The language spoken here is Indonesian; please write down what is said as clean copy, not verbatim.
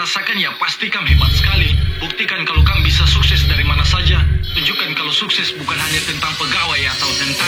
rasakan ya pasti kam hebat sekali. Buktikan kalau kam bisa sukses dari mana saja. Tunjukkan kalau sukses bukan hanya tentang pegawai atau tentang